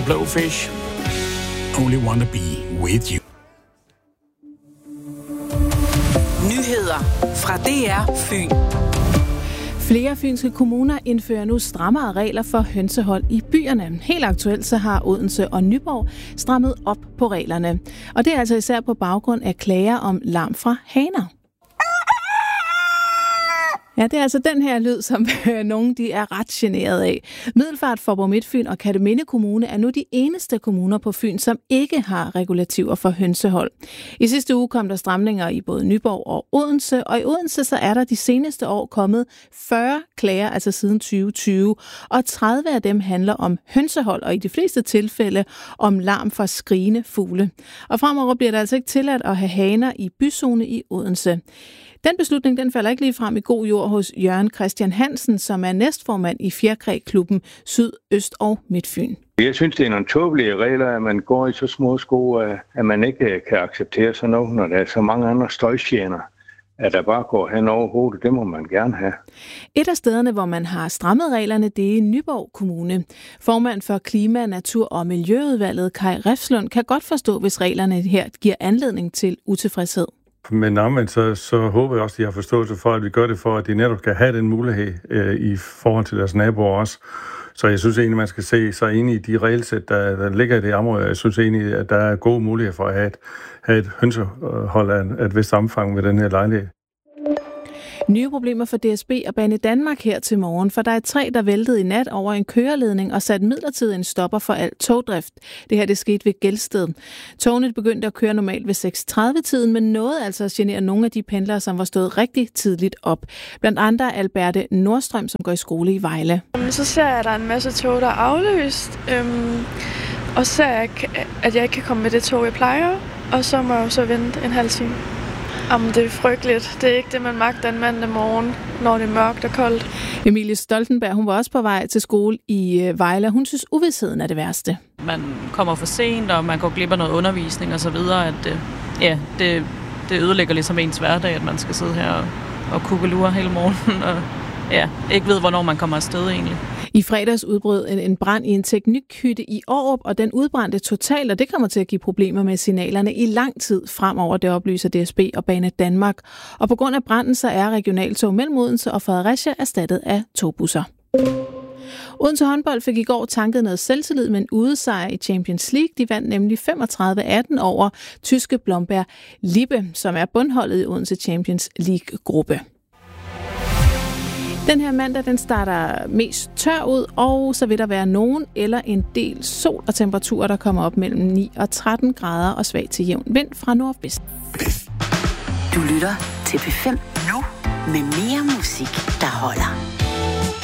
The Blowfish. Only want to be with you. Nyheder fra DR Fyn. Flere fynske kommuner indfører nu strammere regler for hønsehold i byerne. Helt aktuelt så har Odense og Nyborg strammet op på reglerne. Og det er altså især på baggrund af klager om larm fra haner. Ja, det er altså den her lyd, som nogen de er ret generet af. Middelfart, Faaborg Midtfyn og Kerteminde Kommune er nu de eneste kommuner på Fyn, som ikke har regulativer for hønsehold. I sidste uge kom der stramninger i både Nyborg og Odense, og i Odense så er der de seneste år kommet 40 klager, altså siden 2020, og 30 af dem handler om hønsehold, og i de fleste tilfælde om larm fra skrigende fugle. Og fremover bliver det altså ikke tilladt at have haner i byzone i Odense. Den beslutning den falder ikke lige frem i god jord hos Jørgen Christian Hansen, som er næstformand i Fjerkræklubben Syd, Øst og Midtfyn. Jeg synes, det er nogle tåbelige regler, at man går i så små sko, at man ikke kan acceptere sådan noget, når der er så mange andre støjgener, at der bare går hen over hovedet. Det må man gerne have. Et af stederne, hvor man har strammet reglerne, det er Nyborg Kommune. Formand for Klima-, Natur- og Miljøudvalget, Kai Refslund, kan godt forstå, hvis reglerne her giver anledning til utilfredshed. Men omvendt så håber jeg også, at de har forståelse for, at vi gør det for, at de netop kan have den mulighed i forhold til deres naboer også. Så jeg synes egentlig, man skal se sig ind i de regelsæt, der ligger i det område. Jeg synes egentlig, at der er gode muligheder for at have et hønsehold af et vist omfang ved den her lejlighed. Nye problemer for DSB og Banedanmark her til morgen, for der er et træ, der væltede i nat over en køreledning og satte midlertidigt en stopper for al togdrift. Det her det skete ved Gelsted. Togene begyndte at køre normalt ved 6:30-tiden, men nåede altså at genere nogle af de pendlere, som var stået rigtig tidligt op. Blandt andre Alberte Nordstrøm, som går i skole i Vejle. Så ser jeg, at der er en masse tog, der er afløst, og så ser jeg, at jeg ikke kan komme med det tog, jeg plejer, og så må jeg så vente en halv time. Jamen, det er frygteligt. Det er ikke det, man magter en mandag morgen, når det er mørkt og koldt. Emilie Stoltenberg, hun var også på vej til skole i Vejle. Hun synes, uvisheden er det værste. Man kommer for sent, og man går glip af noget undervisning osv. Det ødelægger ligesom ens hverdag, at man skal sidde her og kukkelure hele morgenen og ikke ved, hvornår man kommer afsted egentlig. I fredags udbrød en brand i en teknikhytte i Aarup, og den udbrændte totalt, og det kommer til at give problemer med signalerne i lang tid fremover, det oplyser DSB og Banedanmark. Og på grund af branden, så er regionaltog mellem Odense og Fredericia erstattet af togbusser. Odense håndbold fik i går tanket noget selvtillid med en udesejr i Champions League. De vandt nemlig 35-18 over tyske Blomberg Lippe, som er bundholdet i Odense Champions League-gruppe. Den her mandag, den starter mest tør ud, og så vil der være nogen eller en del sol og temperaturer, der kommer op mellem 9 og 13 grader og svag til jævn vind fra nordvest. Du lytter til P5 nu med mere musik, der holder.